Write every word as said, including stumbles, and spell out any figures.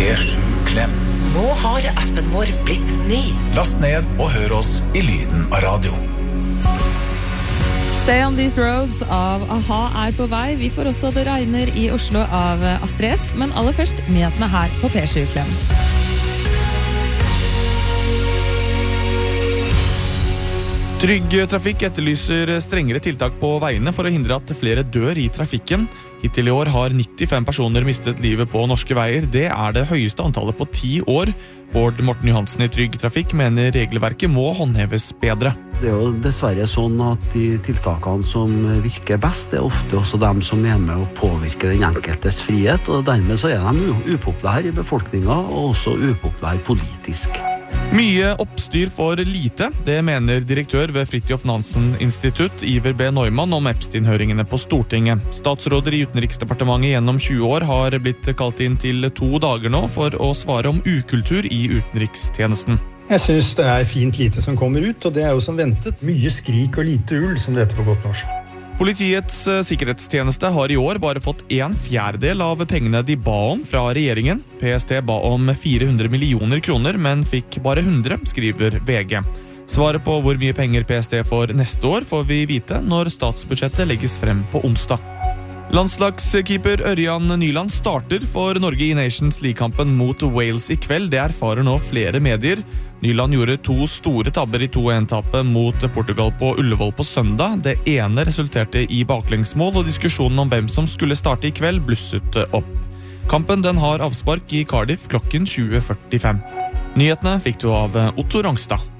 P sju Klem. Nå har appen vår blitt ny. Last ned og hør oss i lyden av radio. Stay on these roads av A-ha er på vei. Vi får også Det regner i Oslo av Astres, men aller først nyhetene her på P sju Klem. Trygg Trafikk etterlyser strengere tiltak på veiene for å hindre at flere dør i trafikken. Hittil i år har nittifem personer mistet livet på norske veier. Det er det høyeste antallet på ti år. Bård Morten Johansen i Trygg Trafikk mener regelverket må håndheves bedre. Det er jo dessverre sånn at de tiltakene som virker best, er ofte også dem som er med å påvirke den enkeltes frihet, og dermed så er de upopulære i befolkningen, og også upopulære politisk. Mye oppstyr for lite, det mener direktør ved Fridtjof Nansen Institutt, Iver B. Neumann, om Epstein-høringene på Stortinget. Statsråder i Utenriksdepartementet gjennom tjue år har blitt kalt inn til to dager nå for å svare om ukultur i utenrikstjenesten. Jeg synes det er fint lite som kommer ut, og det er jo som ventet. Mye skrik og lite ull, som det heter på godt norsk. Politiets sikkerhetstjeneste har i år bare fått en fjerdedel av pengene de ba om fra regjeringen. P S T ba om fire hundre millioner kroner, men fikk bare hundre, skriver V G. Svaret på hvor mye penger P S T får neste år får vi vite når statsbudsjettet legges frem på onsdag. Landslagskeeper Ørjan Nyland starter for Norge i Nations League-kampen mot Wales i kveld. Det erfarer nå flere medier. Nyland gjorde to store tabber i to en-tappet mot Portugal på Ullevål på søndag. Det ene resulterte i baklengsmål, og diskusjonen om hvem som skulle starte i kveld blusset opp. Kampen den har avspark i Cardiff klokken tjue førtifem. Nyhetene fikk du av Otto Rangstad.